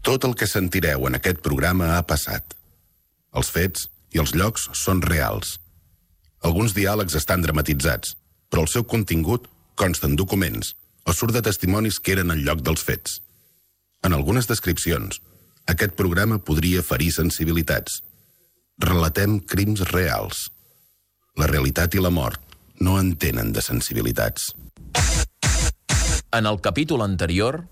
Tot el que sentireu en aquest programa ha passat. Els fets i els llocs són reals. Alguns diàlegs estan dramatitzats, però el seu contingut consta en documents o surt de testimonis que eren al lloc dels fets. En algunes descripcions, aquest programa podria ferir sensibilitats. Relatem crims reals. La realitat i la mort no entenen de sensibilitats. En el capítol anterior...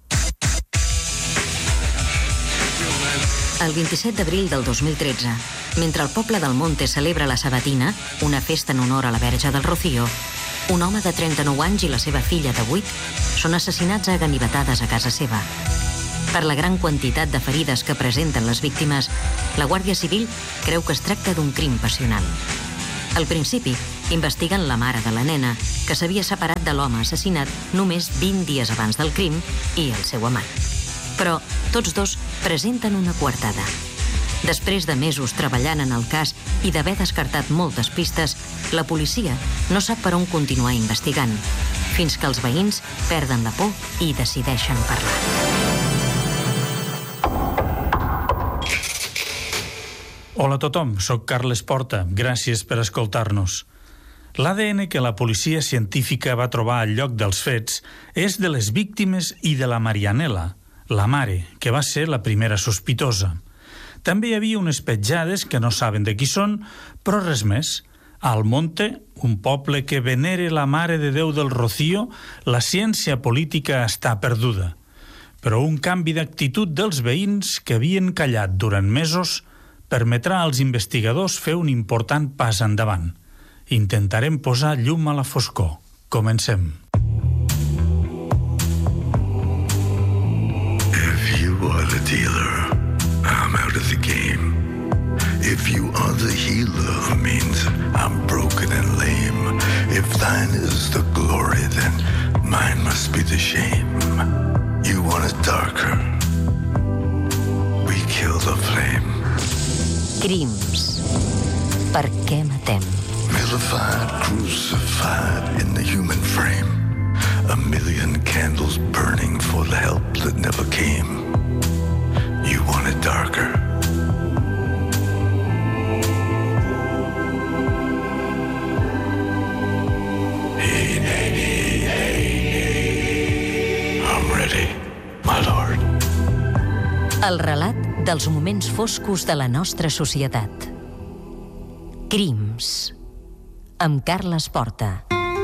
El 27 d'abril del 2013, mentre el poble del Monte celebra la Sabatina, una festa en honor a la Verge del Rocío, un home de 39 anys i la seva filla de 8 són assassinats a ganivetades a casa seva. Per la gran quantitat de ferides que presenten les víctimes, la Guàrdia Civil creu que es tracta d'un crim passional. Al principi, investiguen la mare de la nena, que s'havia separat de l'home assassinat només 20 dies abans del crim, i el seu amant. Però tots dos presenten una coartada. Després de mesos treballant en el cas i d'haver descartat moltes pistes, la policia no sap per on continuar investigant, fins que els veïns perden la por i decideixen parlar. Hola a tothom, soc Carles Porta. Gràcies per escoltar-nos. L'ADN que la policia científica va trobar al lloc dels fets és de les víctimes i de la Marianela, la mare, que va ser la primera sospitosa. També hi havia unes petjades que no saben de qui són, però res més. Al Monte, un poble que venere la Mare de Déu del Rocío, la ciència política està perduda. Però un canvi d'actitud dels veïns que havien callat durant mesos permetrà als investigadors fer un important pas endavant. Intentarem posar llum a la foscor. Comencem. If you are the dealer, I'm out of the game. If you are the healer, means I'm broken and lame. If thine is the glory, then mine must be the shame. You want it darker, we kill the flame. Crims. Per què matem? Vilified, crucified in the human frame. A million candles burning for the help that never came. You want it darker. Hey, hey, hey, hey, I'm ready, my lord. El relat dels moments foscos de la nostra societat. Crims. Amb Carles Porta.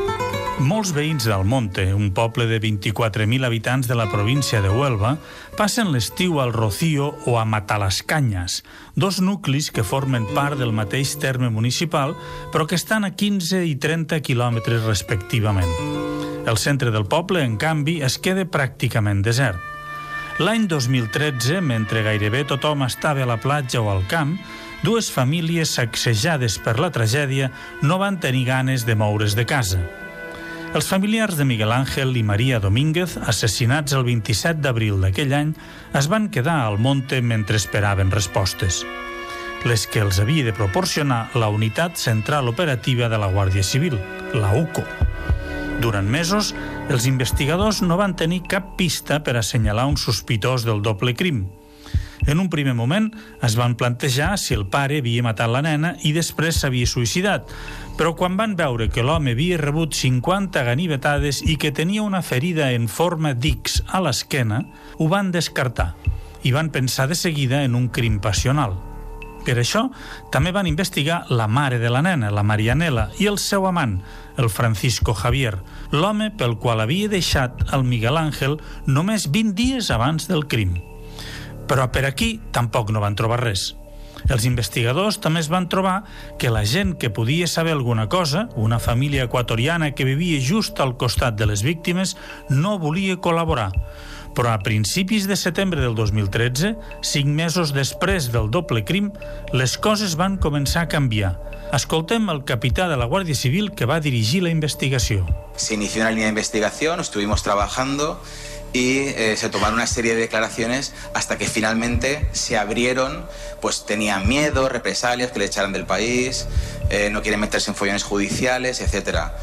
Molts veïns del Monte, un poble de 24.000 habitants de la província de Huelva, passen l'estiu al Rocío o a Matalascanyes, dos nuclis que formen part del mateix terme municipal, però que estan a 15 i 30 quilòmetres respectivament. El centre del poble, en canvi, es queda pràcticament desert. L'any 2013, mentre gairebé tothom estava a la platja o al camp, dues famílies sacsejades per la tragèdia no van tenir ganes de moure's de casa. Els familiars de Miguel Ángel i Maria Domínguez, assassinats el 27 d'abril d'aquell any, es van quedar al Monte mentre esperaven respostes. Les que els havia de proporcionar la Unitat Central Operativa de la Guàrdia Civil, la UCO. Durant mesos, els investigadors no van tenir cap pista per assenyalar un sospitós del doble crim. En un primer moment es van plantejar si el pare havia matat la nena i després s'havia suïcidat, però quan van veure que l'home havia rebut 50 ganivetades i que tenia una ferida en forma d'X a l'esquena, ho van descartar i van pensar de seguida en un crim passional. Per això, també van investigar la mare de la nena, la Marianela, i el seu amant, el Francisco Javier, l'home pel qual havia deixat el Miguel Ángel només 20 dies abans del crim. Però per aquí tampoc no van trobar res. Els investigadors també es van trobar que la gent que podia saber alguna cosa, una família equatoriana que vivia just al costat de les víctimes, no volia col·laborar. Però a principis de setembre del 2013, 5 mesos després del doble crim, les coses van començar a canviar. Escoltem el capità de la Guàrdia Civil que va dirigir la investigació. Se inició una línea de investigación, estuvimos trabajando y se tomaron una serie de declaraciones hasta que finalmente se abrieron, pues tenían miedo, represalias, que le echaran del país, no quieren meterse en follones judiciales, etcétera.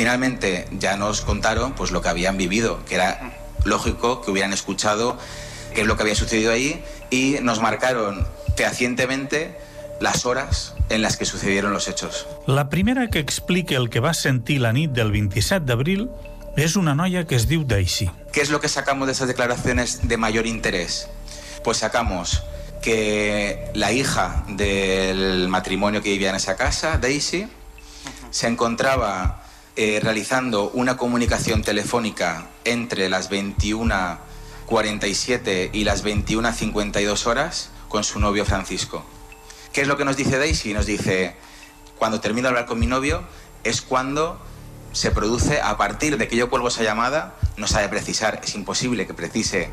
Finalmente ya nos contaron pues lo que habían vivido, que era lógico que hubieran escuchado qué es lo que había sucedido ahí y nos marcaron fehacientemente las horas en las que sucedieron los hechos. La primera que explica el que va sentir la nit del 27 d'abril és una noia que es diu Daisy. ¿Qué es lo que sacamos de esas declaraciones de mayor interés? Pues sacamos que la hija del matrimonio que vivía en esa casa, Daisy, se encontraba realizando una comunicación telefónica entre las 21:47 y las 21:52 horas con su novio Francisco. ¿Qué es lo que nos dice Daisy? Nos dice, cuando termino de hablar con mi novio, es cuando se produce, a partir de que yo cuelgo esa llamada, no sabe precisar, es imposible que precise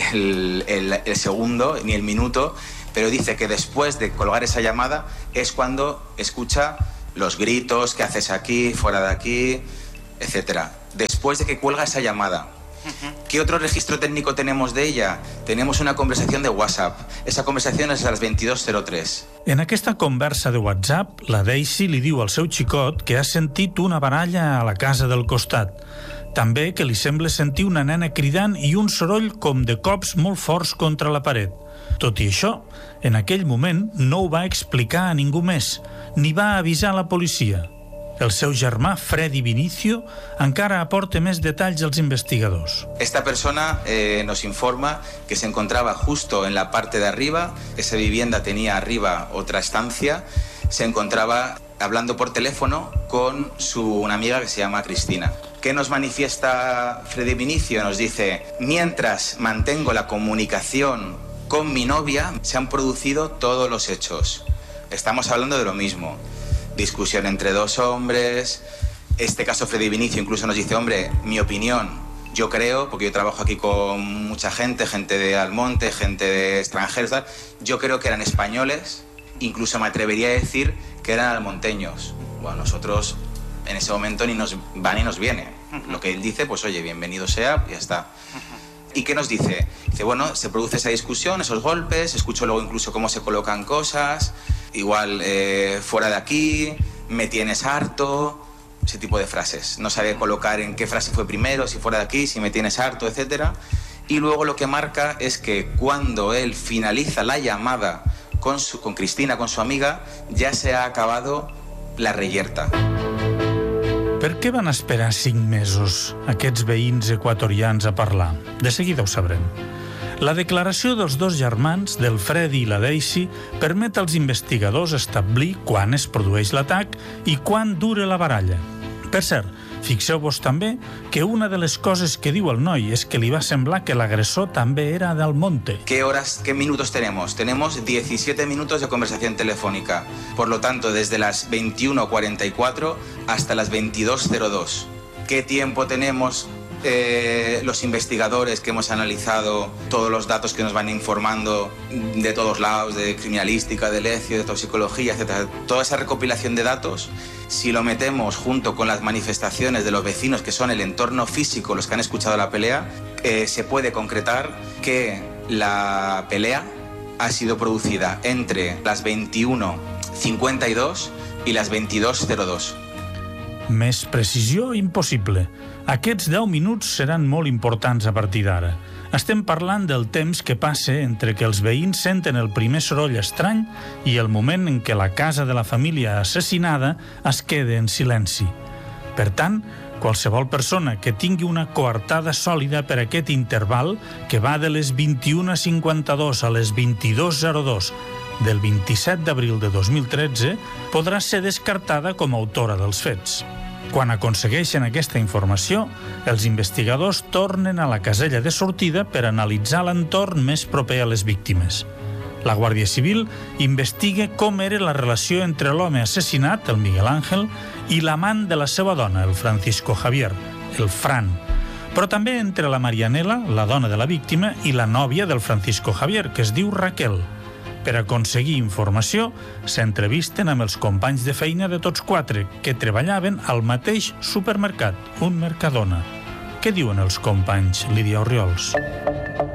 el segundo ni el minuto, pero dice que después de colgar esa llamada es cuando escucha los gritos, ¿qué haces aquí, fuera de aquí?, etcétera. Después de que cuelga esa llamada. ¿Qué otro registro técnico tenemos de ella? Tenemos una conversación de WhatsApp. Esa conversación és a les 22:03. En aquesta conversa de WhatsApp, la Daisy li diu al seu xicot que ha sentit una baralla a la casa del costat. També que li sembla sentir una nena cridant i un soroll com de cops molt forts contra la paret. Tot i això, en aquell moment no ho va explicar a ningú més, ni va avisar la policia. El seu germà, Freddy Vinicio, encara aporta més detalls als investigadors. Esta persona nos informa que se encontraba justo en la parte de arriba, esa vivienda tenía arriba otra estancia, se encontraba hablando por teléfono con una amiga que se llama Cristina. ¿Qué nos manifiesta Freddy Vinicio? Nos dice, mientras mantengo la comunicación con mi novia, se han producido todos los hechos. Estamos hablando de lo mismo. Discusión entre dos hombres. Este caso Freddy Vinicio incluso nos dice, hombre, mi opinión, yo creo, porque yo trabajo aquí con mucha gente de Almonte, gente de extranjeros, tal, yo creo que eran españoles, incluso me atrevería a decir que eran almonteños. Bueno, nosotros en ese momento ni nos va ni nos viene. Lo que él dice, pues oye, bienvenido sea, y ya está. ¿Y qué nos dice? Dice, bueno, se produce esa discusión, esos golpes, escucho luego incluso cómo se colocan cosas, igual fuera de aquí, me tienes harto, ese tipo de frases. No sabe colocar en qué frase fue primero, si fuera de aquí, si me tienes harto, etc. Y luego lo que marca es que cuando él finaliza la llamada con Cristina, con su amiga, ya se ha acabado la reyerta. Per què van esperar 5 mesos aquests veïns equatorians a parlar? De seguida ho sabrem. La declaració dels dos germans, del Freddy i la Daisy, permet als investigadors establir quan es produeix l'atac i quan dura la baralla. Per cert, fixeu-vos també que una de les coses que diu el noi és que li va semblar que l'agressor també era del Monte. ¿Qué horas, qué minutos tenemos? Tenemos 17 minutos de conversación telefónica. Por lo tanto, desde las 21:44 hasta las 22:02. ¿Qué tiempo tenemos los investigadores que hemos analizado todos los datos que nos van informando de todos lados, de criminalística, de lecio, de toxicología, etcétera? Toda esa recopilación de datos, si lo metemos junto con las manifestaciones de los vecinos, que son el entorno físico, los que han escuchado la pelea, se puede concretar que la pelea ha sido producida entre las 21:52 y las 22:02. Més precisió impossible. Aquests 10 minuts seran molt importants a partir d'ara. Estem parlant del temps que passa entre que els veïns senten el primer soroll estrany i el moment en què la casa de la família assassinada es queda en silenci. Per tant, qualsevol persona que tingui una coartada sòlida per aquest interval, que va de les 21:52 a les 22:02 del 27 d'abril de 2013, podrà ser descartada com a autora dels fets. Quan aconsegueixen aquesta informació, els investigadors tornen a la casella de sortida per analitzar l'entorn més proper a les víctimes. La Guàrdia Civil investiga com era la relació entre l'home assassinat, el Miguel Ángel, i l'amant de la seva dona, el Francisco Javier, el Fran, però també entre la Marianela, la dona de la víctima, i la nòvia del Francisco Javier, que es diu Raquel. Per aconseguir informació, s'entrevisten amb els companys de feina de tots quatre, que treballaven al mateix supermercat, un Mercadona. Què diuen els companys, Lídia Orriols?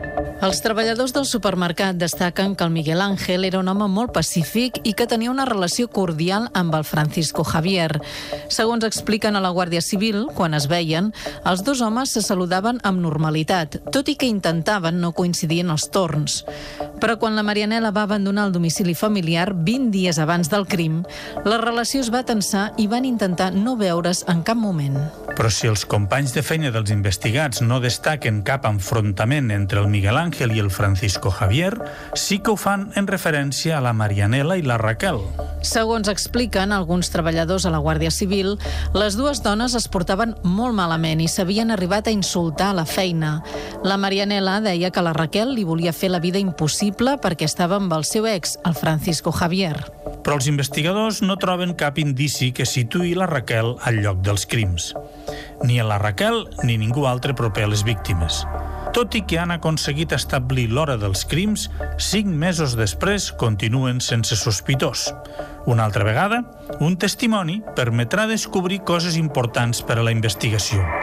Els treballadors del supermercat destaquen que el Miguel Ángel era un home molt pacífic i que tenia una relació cordial amb el Francisco Javier. Segons expliquen a la Guàrdia Civil, quan es veien, els dos homes se saludaven amb normalitat, tot i que intentaven no coincidir en els torns. Però quan la Marianela va abandonar el domicili familiar 20 dies abans del crim, la relació es va tensar i van intentar no veure's en cap moment. Però si els companys de feina dels investigats no destaquen cap enfrontament entre el Miguel Ángel i el Francisco Javier, sí que ho fan en referència a la Marianela i la Raquel. Segons expliquen alguns treballadors a la Guàrdia Civil, les dues dones es portaven molt malament i s'havien arribat a insultar a la feina. La Marianela deia que la Raquel li volia fer la vida impossible perquè estava amb el seu ex, el Francisco Javier. Però els investigadors no troben cap indici que situï la Raquel al lloc dels crims. Ni a la Raquel ni ningú altre proper a les víctimes. Tot i que han aconseguit establir l'hora dels crims, 5 mesos després continuen sense sospitós. Una altra vegada, un testimoni permetrà descobrir coses importants per a la investigació.